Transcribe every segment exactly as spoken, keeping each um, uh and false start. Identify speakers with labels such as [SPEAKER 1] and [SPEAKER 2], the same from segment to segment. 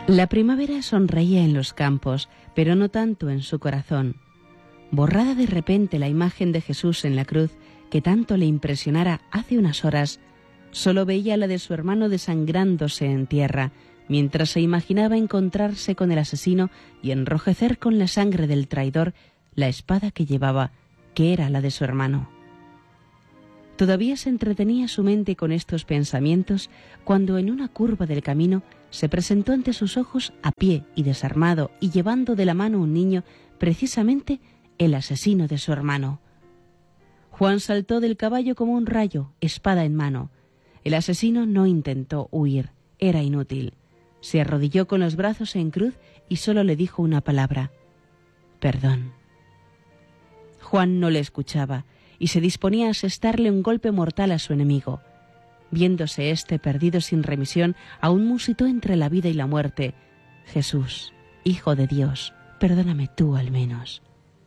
[SPEAKER 1] La primavera sonreía en los campos, pero no tanto en su corazón. Borrada de repente la imagen de Jesús en la cruz, que tanto le impresionara hace unas horas, solo veía la de su hermano desangrándose en tierra, mientras se imaginaba encontrarse con el asesino y enrojecer con la sangre del traidor la espada que llevaba, que era la de su hermano. Todavía se entretenía su mente con estos pensamientos cuando en una curva del camino se presentó ante sus ojos, a pie y desarmado y llevando de la mano un niño, precisamente el asesino de su hermano. Juan saltó del caballo como un rayo, espada en mano. El asesino no intentó huir, era inútil. Se arrodilló con los brazos en cruz y solo le dijo una palabra: perdón. Juan no le escuchaba y se disponía a asestarle un golpe mortal a su enemigo. Viéndose éste perdido sin remisión, aún musitó entre la vida y la muerte: Jesús, Hijo de Dios, perdóname tú al menos.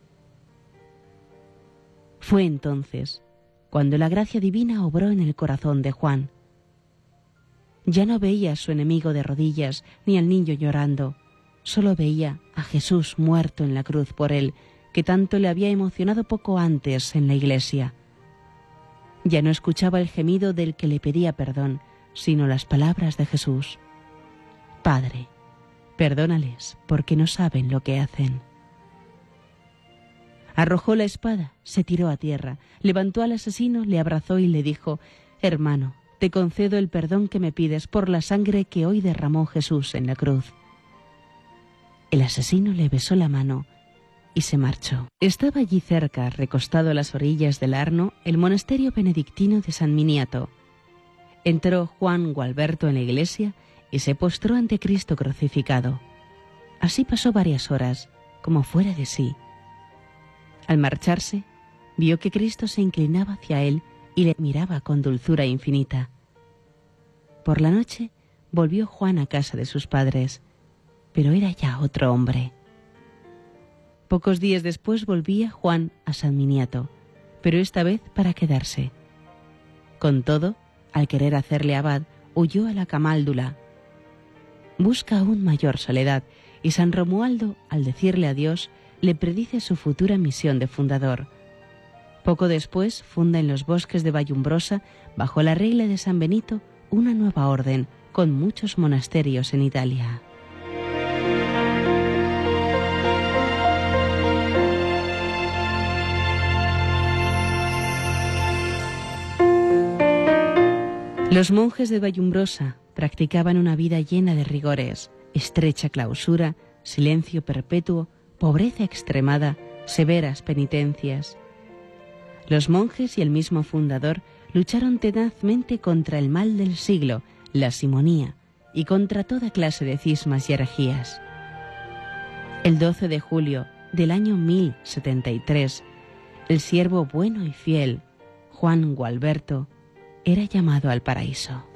[SPEAKER 1] Fue entonces cuando la gracia divina obró en el corazón de Juan. Ya no veía a su enemigo de rodillas ni al niño llorando, solo veía a Jesús muerto en la cruz por él, que tanto le había emocionado poco antes en la iglesia. Ya no escuchaba el gemido del que le pedía perdón, sino las palabras de Jesús: Padre, perdónales, porque no saben lo que hacen. Arrojó la espada, se tiró a tierra, levantó al asesino, le abrazó y le dijo: Hermano, te concedo el perdón que me pides por la sangre que hoy derramó Jesús en la cruz. El asesino le besó la mano y se marchó. Estaba allí cerca, recostado a las orillas del Arno, el monasterio benedictino de San Miniato. Entró Juan Gualberto en la iglesia y se postró ante Cristo crucificado. Así pasó varias horas, como fuera de sí. Al marcharse, vio que Cristo se inclinaba hacia él y le miraba con dulzura infinita. Por la noche volvió Juan a casa de sus padres, pero era ya otro hombre. Pocos días después volvía Juan a San Miniato, pero esta vez para quedarse. Con todo, al querer hacerle abad, huyó a la Camáldula. Busca aún mayor soledad, y San Romualdo, al decirle adiós, le predice su futura misión de fundador. Poco después funda en los bosques de Vallumbrosa, bajo la regla de San Benito, una nueva orden, con muchos monasterios en Italia. Los monjes de Vallumbrosa practicaban una vida llena de rigores, estrecha clausura, silencio perpetuo, pobreza extremada, severas penitencias. Los monjes y el mismo fundador lucharon tenazmente contra el mal del siglo, la simonía, y contra toda clase de cismas y herejías. El doce de julio del año mil setenta y tres, el siervo bueno y fiel, Juan Gualberto, era llamado al paraíso.